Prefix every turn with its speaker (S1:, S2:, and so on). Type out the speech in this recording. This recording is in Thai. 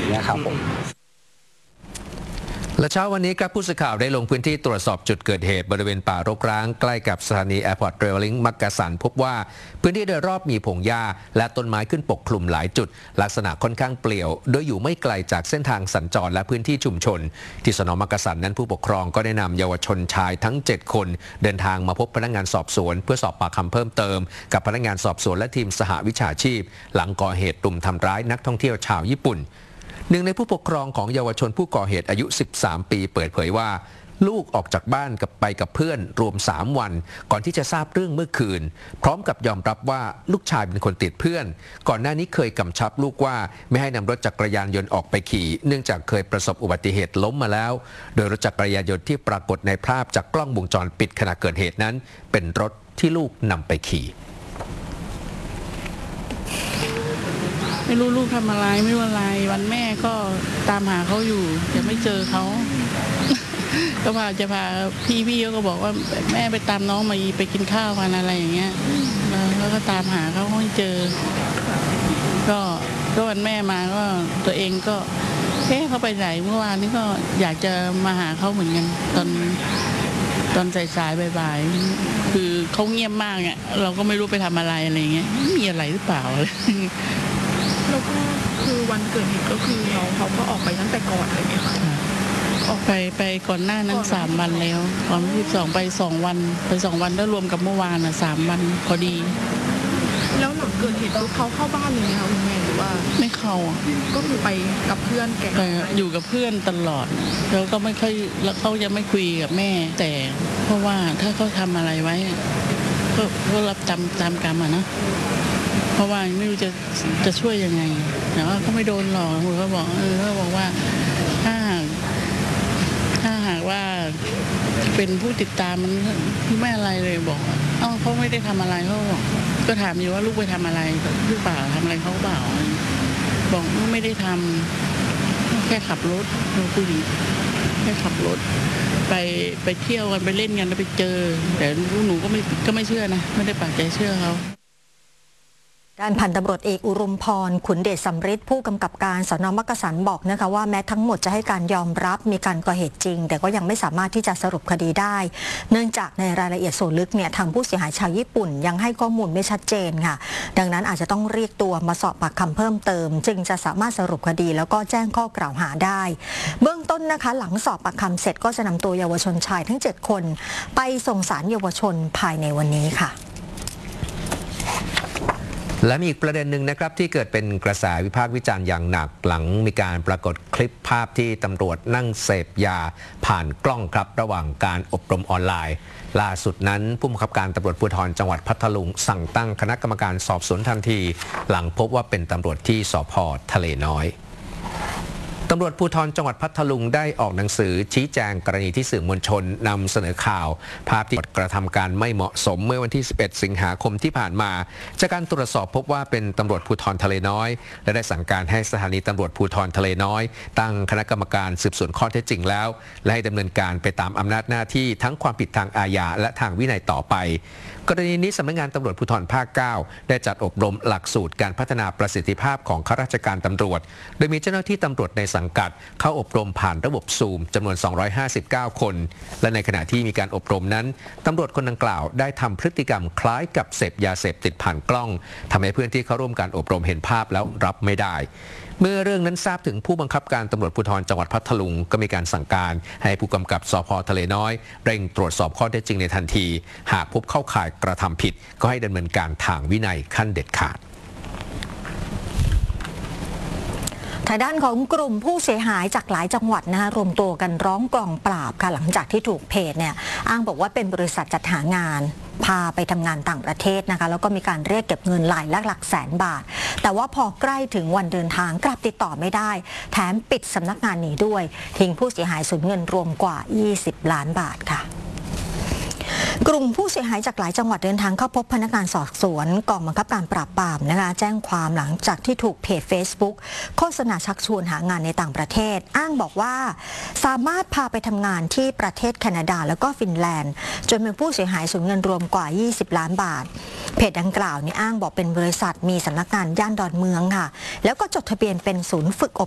S1: เงี้ยครับผม
S2: และเช้าวันนี้ครับผู้สื่อข่าวได้ลงพื้นที่ตรวจสอบจุดเกิดเหตุบริเวณป่ารกร้างใกล้กับสถานีแอร์พอร์ตเรลลิงมักกะสันพบว่าพื้นที่โดยรอบมีพงหญ้าและต้นไม้ขึ้นปกคลุมหลายจุดลักษณะค่อนข้างเปลี่ยวโดยอยู่ไม่ไกลจากเส้นทางสัญจรและพื้นที่ชุมชนที่สน.มักกะสันนั้นผู้ปกครองก็ได้นำเยาวชนชายทั้ง7คนเดินทางมาพบพนักงานสอบสวนเพื่อสอบปากคำเพิ่มเติมกับพนักงานสอบสวนและทีมสหวิชาชีพหลังก่อเหตุรุมทำร้ายนักท่องเที่ยวชาวญี่ปุ่นหนึ่งในผู้ปกครองของเยาวชนผู้ก่อเหตุอายุ13ปีเปิดเผยว่าลูกออกจากบ้านไปกับเพื่อนรวม3วันก่อนที่จะทราบเรื่องเมื่อคืนพร้อมกับยอมรับว่าลูกชายเป็นคนติดเพื่อนก่อนหน้านี้เคยกำชับลูกว่าไม่ให้นำรถจักรยานยนต์ออกไปขี่เนื่องจากเคยประสบอุบัติเหตุล้มมาแล้วโดยรถจักรยานยนต์ที่ปรากฏในภาพจากกล้องวงจรปิดขณะเกิดเหตุนั้นเป็นรถที่ลูกนำไปขี่
S3: ไม่รู้ลูกทำอะไรไม่รู้อะไรวันแม่ก็ตามหาเขาอยู่ยังไม่เจอเขา ก็จะพาพี่ก็บอกว่าแม่ไปตามน้องมาไปกินข้าวกันอะไรอย่างเงี้ยแล้วก็ตามหาเขาไม่เจอก็วันแม่มาก็ตัวเองก็เขาไปไหนเมื่อวานนี้ก็อยากจะมาหาเขาเหมือนกันตอนสายๆบ่ายๆคือเขาเงียบมากอ่ะเราก็ไม่รู้ไปทำอะไรเงี้ยมีอะไรหรือเปล่า
S4: แล้วก็คือวันเกิดเหตุก็คือน้องเขาก็ออกไปตั้งแต่ก่อนเลยไหมคะ
S3: ออกไปก่อนหน้านั้น3วันแล้วตอนที่2ไป2วันแล้วรวมกับเมื่อวาน3วันพอดี
S4: แล้วหลังเกิดเหตุเขาเข้าบ้านเลยไหมคะคุณแม่หรือว่า
S3: ไม่เข้า
S4: ก็คือไปกับเพื่อนแก
S3: อยู่กับเพื่อนตลอดแล้วก็ไม่ค่อยแล้วเขาจะไม่คุยกับแม่แต่เพราะว่าถ้าเขาทำอะไรไว้ก็รับตามกรรมนะเพราะว่าไม่รู้จะช่วยยังไงแต่ว่าเขาไม่โดนหรอกเขาบอกว่าถ้าหากว่าเป็นผู้ติดตามมันไม่อะไรเลยบอกเขาไม่ได้ทำอะไรเขาบอกก็ถามอยู่ว่าลูกไปทำอะไรหรือเปล่าทำอะไรเขาเปล่าบอกไม่ได้ทำแค่ขับรถผู้หญิงแค่ขับรถไปเที่ยวกันไปเล่นกันแล้วไปเจอแต่ลูกหนูก็ไม่เชื่อนะไม่ได้ปักใจเชื่อเขา
S5: ด้านพันตำรวจเอกอุรุมพรขุนเดชสำริดผู้กำกับการสน.มักกะสันบอกนะคะว่าแม้ทั้งหมดจะให้การยอมรับมีการก่อเหตุจริงแต่ก็ยังไม่สามารถที่จะสรุปคดีได้เนื่องจากในรายละเอียดส่วนลึกเนี่ยทางผู้เสียหายชาวญี่ปุ่นยังให้ข้อมูลไม่ชัดเจนค่ะดังนั้นอาจจะต้องเรียกตัวมาสอบปากคำเพิ่มเติมจึงจะสามารถสรุปคดีแล้วก็แจ้งข้อกล่าวหาได้เบื้องต้นนะคะหลังสอบปากคำเสร็จก็จะนำตัวเยาวชนชายทั้ง7คนไปส่งศาลเยาวชนภายในวันนี้ค่ะ
S2: และมีอีกประเด็นหนึ่งนะครับที่เกิดเป็นกระแสวิพากษ์วิจารณ์อย่างหนักหลังมีการปรากฏคลิปภาพที่ตำรวจนั่งเสพยาผ่านกล้องครับระหว่างการอบรมออนไลน์ล่าสุดนั้นผู้บังคับการตำรวจภูธรจังหวัดพัทลุงสั่งตั้งคณะกรรมการสอบสวนทันทีหลังพบว่าเป็นตำรวจที่สภ.ทะเลน้อยตำรวจภูธรจังหวัดพัทลุงได้ออกหนังสือชี้แจงกรณีที่สื่อมวลชนนำเสนอข่าวภาพที่กระทำการไม่เหมาะสมเมื่อวันที่11สิงหาคมที่ผ่านมาจากการตรวจสอบพบว่าเป็นตำรวจภูธรทะเลน้อยและได้สั่งการให้สถานีตำรวจภูธรทะเลน้อยตั้งคณะกรรมการสืบสวนข้อเท็จจริงแล้วและให้ดำเนินการไปตามอำนาจหน้าที่ทั้งความผิดทางอาญาและทางวินัยต่อไปกรณีนี้สำนักงานตำรวจภูธรภาค 9ได้จัดอบรมหลักสูตรการพัฒนาประสิทธิภาพของข้าราชการตำรวจโดยมีเจ้าหน้าที่ตำรวจในสังกัดเข้าอบรมผ่านระบบซูมจำนวน259คนและในขณะที่มีการอบรมนั้นตำรวจคนดังกล่าวได้ทำพฤติกรรมคล้ายกับเสพยาเสพติดผ่านกล้องทำให้เพื่อนที่เข้าร่วมการอบรมเห็นภาพแล้วรับไม่ได้เมื่อเรื่องนั้นทราบถึงผู้บังคับการตำรวจภูธรจังหวัดพัทลุงก็มีการสั่งการให้ผู้กำกับสภ.ทะเลน้อยเร่งตรวจสอบข้อเท็จจริงในทันทีหากพบเข้าข่ายกระทำผิดก็ให้ดำเนินการทางวินัยขั้นเด็ดขาด
S5: ทางด้านของกลุ่มผู้เสียหายจากหลายจังหวัดนะคะรวมตัวกันร้องกองปราบค่ะหลังจากที่ถูกเพจเนี่ยอ้างบอกว่าเป็นบริษัทจัดหางานพาไปทำงานต่างประเทศนะคะแล้วก็มีการเรียกเก็บเงินหลายหลักแสนบาทแต่ว่าพอใกล้ถึงวันเดินทางกลับติดต่อไม่ได้แถมปิดสำนักงานหนีด้วยทิ้งผู้เสียหายสูญเงินรวมกว่า20 ล้านบาทค่ะกลุ่มผู้เสียหายจากหลายจังหวัดเดินทางเข้าพบพนักงานสอบสวนกองบังคับการปราบปรามนะคะแจ้งความหลังจากที่ถูกเพจ Facebook โฆษณาชักชวนหางานในต่างประเทศอ้างบอกว่าสามารถพาไปทำงานที่ประเทศแคนาดาแล้วก็ฟินแลนด์จนมีผู้เสียหายสูญเงินรวมกว่า20 ล้านบาทเพจดังกล่าวนี่อ้างบอกเป็นบริษัทมีสำนักงานย่านดอนเมืองค่ะแล้วก็จดทะเบียนเป็นศูนย์ฝึกอบ